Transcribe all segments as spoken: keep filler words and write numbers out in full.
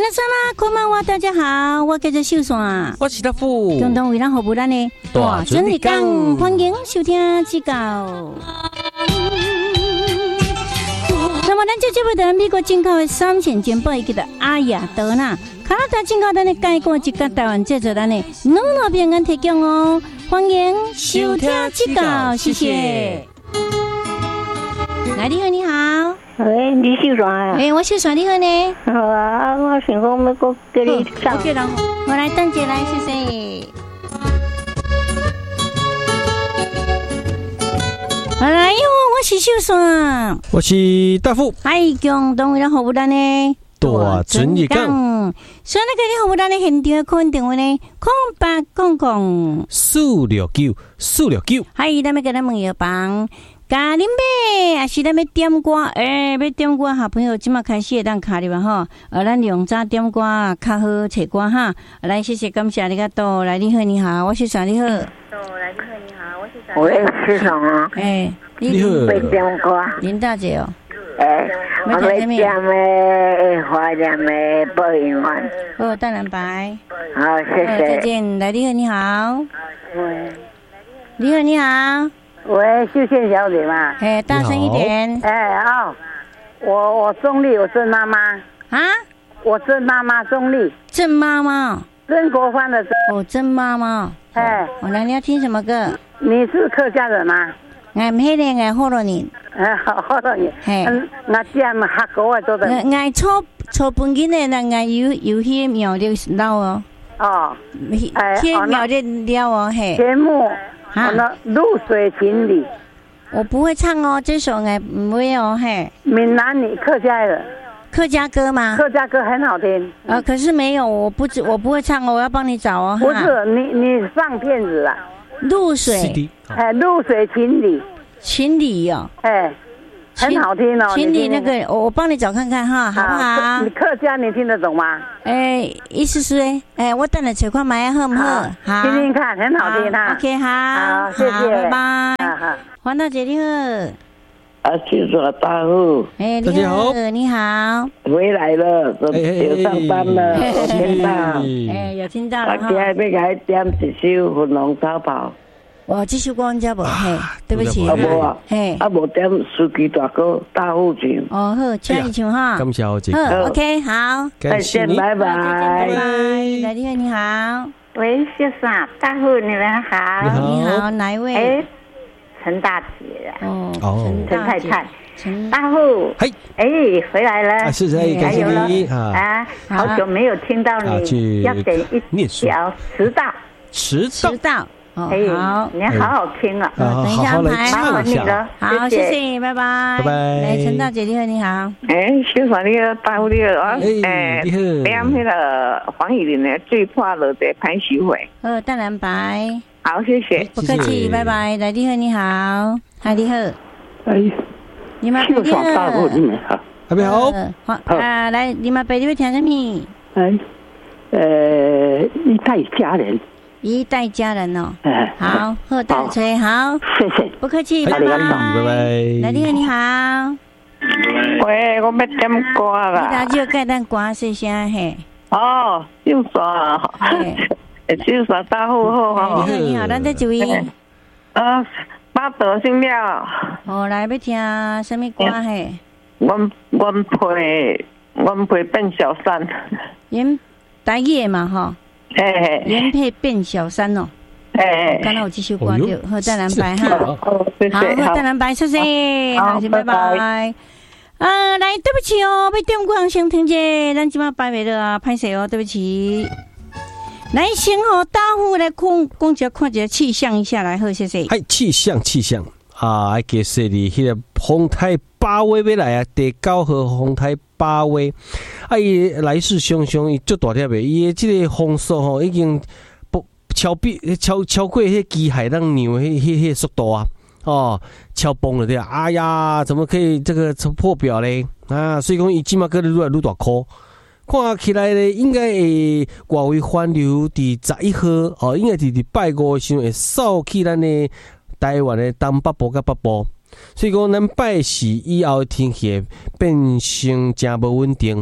皆様こんばんは，大家好，我叫做秀山， 我是大富， 共同为咱服务咱的大准日讲，欢迎收听指教。那么，咱这节目的美国进口的三线煎包，伊叫做阿雅德纳，加拿大进口咱的介过一个台湾制作咱的两路平安提供哦，欢迎收听指教，谢谢。来，你好，你好。 喂，你秀爽啊？ 哎，我秀爽，你好呢？ 好啊，我想讲要搁给你上。 OK 了，我来等姐来，谢谢。好来哟，我是秀爽， 我是大富， 嗨，共同为咱服务咱呢。 大准日讲， 所以咧，今日服务咱的现场的客运电话呢，空八空空四六九四六九。 嗨，咱们给咱问药房。咖喱妹，也是咱要点歌，诶、欸，要点歌，好朋友即马开始会当卡入哈，呃，咱用早点歌较好找歌哈。来，谢谢，感谢你个多，来，你好，你好，我是啥？你好。 多来，你好，你好，我是啥？我也是啥啊？ 诶， 你好。 要点歌。 林大姐哦。 诶，我要点的华联的播音员。 哦，淡蓝白。 好，谢谢。 再见，来，你好，你好。 喂。 你好，你好。 喂，秀倩小姐嘛？ 哎，大声一点！ 哎哦，我我钟丽，我郑妈妈啊， 我郑妈妈钟丽， 郑妈妈， 曾国藩的曾。 哦，郑妈妈。 哎， 我来，你要听什么歌？ 你是客家人吗？ 俺唔系咧，俺好多年。 哎，好多年。 嘿， 那这样客家话做的。 俺初初本紧的，那俺有有些苗的老哦。 哦。 哎，些苗的了哦，嘿。 节目。 啊， 那露水情侣， 我不会唱哦，这首哎不会哦，嘿。 闽南语客家的， 客家歌吗？ 客家歌很好听。 呃，可是没有，我不知我不会唱哦，我要帮你找哦。 不是你你上片子了。 露水， 哎，露水情侣， 情侣哦， 哎，很好听哦。 情侣那个，我我帮你找看看哈，好不好？ 你客家你听得懂吗？ 哎，意思是哎，哎，我等下找看买好不好？好， 听听看，很好听哈。 OK， 好， 好，谢谢， 拜拜。 好， 黄大姐你好。 啊，去说大户。 哎，你好，你好。 回来了，有上班了，有听到。 哎，有听到了哈。 我今日要给他点一首《粉红超跑》。 哇，这首歌人家无嘿，对不起。 啊无啊， 嘿， 啊无点司机大哥大户唱。 哦好，请你唱哈。 感谢好姐。 好 ，OK， 好。 再见，拜拜。 拜拜。来，你好，你好。 喂，先生，大户你们好。 你好，哪一位？ 哎，陈大姐。 哦， 陈太太。 陈大户。 嘿。 哎，回来了。 是是，感谢你啊。好久没有听到你，要点一条迟到。 迟到。迟到。 哦，好，你好好听啊！ 等一下安排， 麻烦你了， 好，谢谢，拜拜， 拜拜。 来，陈大姐你好，你好。 哎，小爽你好，大户你好， 哎，你好。 点那个黄以玲的最快乐的潘徐伟。 呃，淡蓝白。 好，谢谢， 不客气，拜拜。来，你好，你好，嗨，你好。 哎， 你们小爽大户你们好， 还没好。 好啊，来，你们北你要听什么？ 哎，呃，一代佳人。 一代佳人哦，好，贺大锤，好， 谢谢， 不客气，拜拜， 拜拜。 来，你好，你好， 喂，我要点歌啦， 你打就盖蛋歌细声嘿， 哦，秀爽，秀爽大户好哈， 你好，你好，咱在注意， 啊，八德姓廖， 哦，来要听什么歌嘿？ 阮阮陪阮陪变小三， 演台语嘛哈。 哎， 原配变小三哦。哎，刚才我继续关掉，喝淡蓝白哈。好，喝淡蓝白，谢谢，好，拜拜。啊，来，对不起哦，要点歌先听者，咱即马摆袂了啊，歹势哦，对不起。来，先和大户来讲讲一看一下气象一下来，好，谢谢。 嗨，气象气象啊，其实哩，迄个风台八威要来啊，第九号风台八威。啊，伊来势汹汹，伊足大粒的，伊的即个风速吼已经不超比超超过迄机海浪牛迄迄迄速度啊！哦，超崩了对啊！哎呀，怎么可以这个破表嘞？啊，所以讲伊即马个愈来愈大颗，看起来咧应该会外围环流伫十一号哦，应该是伫拜五时会扫去咱的台湾的东北部甲北部。所以讲，咱拜四以后的天气变成真无稳定。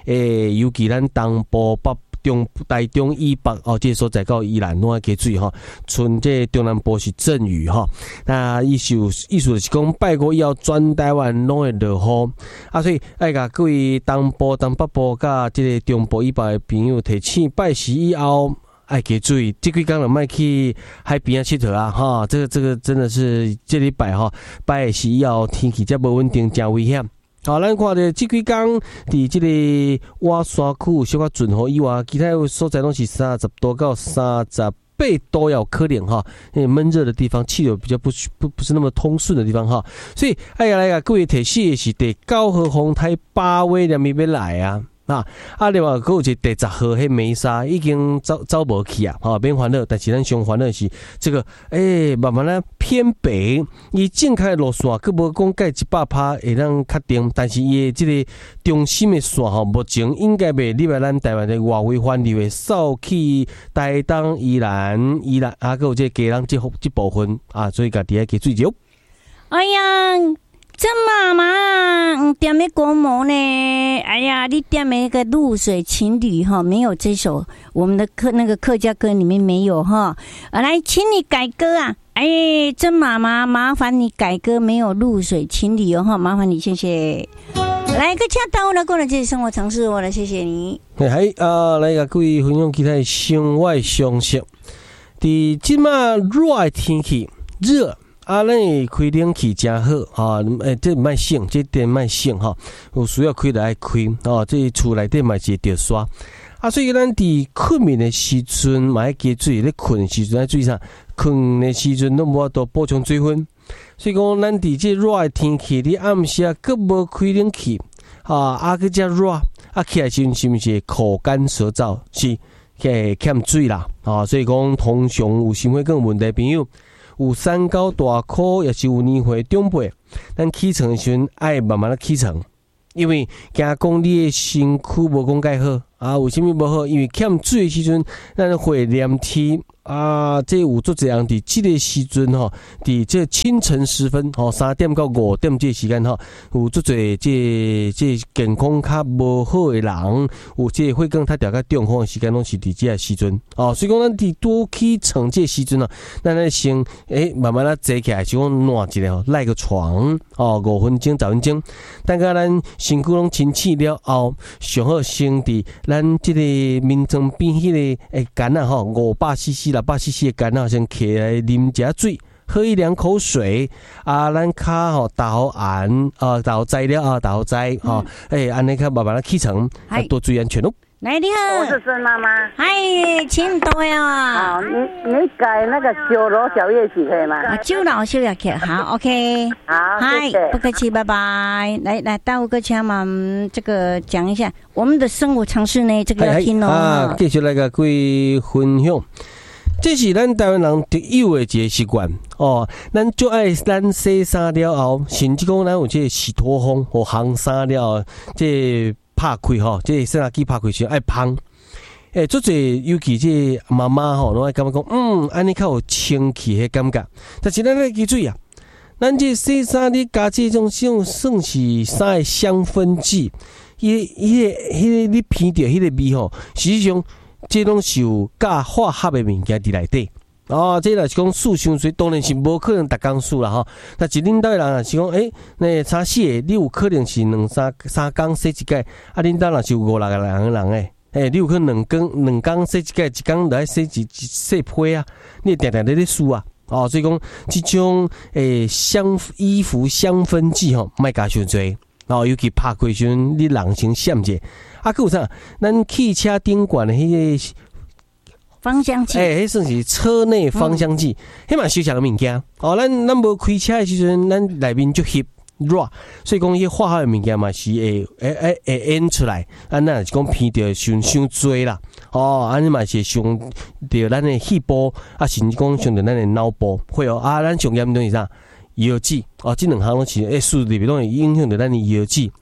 诶，尤其咱东部北。中台中以北哦，这个所在到宜兰拢爱加水哈。剩这中南部是阵雨哈。那意思意思就是讲，拜过以后全台湾拢会落雨啊，所以爱甲各位东部、东北部甲这个中部以北的朋友提醒，拜时以后爱加水，这几天就莫去海边啊佚佗啊哈。这个这个真的是这礼拜哈，拜时以后天气才无稳定，真危险。好，咱看到这几天伫这个瓦山区小可准雨以外，其他所在拢是三十多到三十八度有可能哈。因为闷热的地方，气流比较不不不是那么通顺的地方哈，所以哎呀来个各位提示的是第九号风台八月连咪要来啊。啊，啊！另外，佫有一个第十号，迄梅沙已经走走无去啊，吼、哦，免烦恼。但是咱上烦恼是这个，诶、欸，慢慢啊偏北，伊正开路线，佫无讲盖一百趴会当确定，但是伊的这个中心的线吼，目前应该袂入来咱台湾的外围环流的扫去台东、宜兰、宜兰啊，佫有这个嘉南这这部分啊，所以家己要记注意。 哎呀！真妈妈，点的国模呢？哎呀，你点的那个露水情侣哈，没有这首我们的客那个客家歌里面没有哈。啊，来，请你改歌啊！哎，真妈妈，麻烦你改歌，没有露水情侣哦哈，麻烦你，谢谢。来个恰到了，过来这里生活常识，我来谢谢你。 嘿，啊，来个各位分享其他生活常识。伫即马热的天气，热。啊，咱会开冷气真好啊！诶，这莫省，这点莫省哈。有需要开就爱开哦。这厝内底嘛是着刷啊，所以咱伫困眠的时阵，嘛要加水。咧困的时阵爱注意啥？困的时阵都无法度补充水分。所以讲，咱伫这热的天气，你暗时啊，佫无开冷气啊，啊佫遮热啊，起来时阵是毋是口干舌燥？是，会欠水啦啊！所以讲，通常有心血管问题的朋友。有三高大考，也是有年岁长辈，咱起床的时阵爱慢慢的起床，因为惊讲你的身躯无讲介好啊，为什么无好？因为欠水的时阵，咱会黏天啊，这有足侪人伫即个时阵吼，伫这清晨时分吼，三点到五点这个时间吼，有足侪这这健康较无好的人，有这血管较调较中风的时间，拢是伫这个时阵哦。所以讲，咱伫多起床这个时阵啊，咱咧先诶慢慢啊坐起来，就讲暖一下，赖个床哦，五分钟、十分钟，等下咱身躯拢清醒了后，上好先伫咱这个面床边迄个诶干啊吼，五百 C C。六百 C C 的干啊，先起来啉一下水，喝一两口水啊，咱卡吼打好按啊，打好摘了啊，打好摘哈，哎，安尼较慢慢的起床，多注意安全哦。 来，你好， 我是孙妈妈。 嗨，请多呀。 好，你你改那个九楼小夜曲可以吗？ 啊，九楼小夜曲，好 ，OK。 好， 嗨，不客气，拜拜。来来，大五哥请嘛，这个讲一下我们的生活常识呢，这个要听哦。 啊，继续来个各位分享。这是咱台湾人特有的一个习惯哦，咱就爱咱洗衫了后，甚至讲咱有这洗脱风或烘衫了后，这拍开吼，这洗衫机拍开时爱芳。诶，做侪尤其这妈妈吼，拢爱感觉讲，嗯，安尼较有清气的感觉。但是咱来记住啊，咱这洗衫你加这种种算是衫的香氛剂，伊迄个迄个你闻到迄个味吼，实际上。这拢是有加化学的物件伫内底哦。这若是讲数伤水，当然是无可能逐工数啦吼。但是恁兜的人若是讲，诶、欸，那差四个，你有可能是两三三工洗一届，啊，恁兜若是有五六个人人诶，诶、欸，你有可能两工两工洗一届，一工来洗一洗批啊，你定定在咧数啊。哦，所以讲这种诶香衣服香氛剂吼，莫加伤多。哦，尤其拍开时阵，你人先闪者。啊，佫有啥？咱汽车顶管的迄个芳香剂， 诶、欸，迄算是车内芳香剂，迄嘛小小的物件。哦，咱咱无开车的时阵，咱内面就翕热，所以讲迄化学的物件嘛是会会会会演出来。啊，咱是讲闻到伤伤多啦。哦，安尼嘛是伤着咱的细胞，啊，甚至讲伤着咱的脑部，会哦。啊，咱上严重是啥？腰子哦，这两项拢是诶，数里面拢会影响到咱的腰子。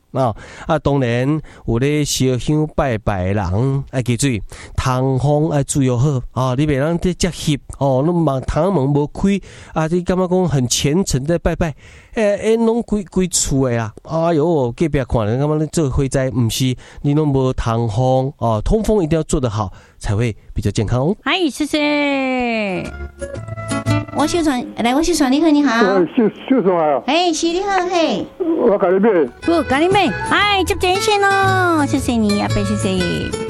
啊啊，当然有咧烧香拜拜的人爱记住，通风爱注意好啊！你别让这遮翕哦，那门窗门无开啊！你感觉讲很虔诚在拜拜，诶、欸、诶，拢规规厝的啊！哎呦，隔壁看人感觉你做火灾，唔是你拢无通风哦，通风一定要做得好，才会比较健康哦。 嗨，谢谢。我小传来，我小传你好，你好。 小小传啊。 哎，是你好，嘿。 我甲你买。 不，甲你买。哎，接电线咯，谢谢你，阿伯，谢谢。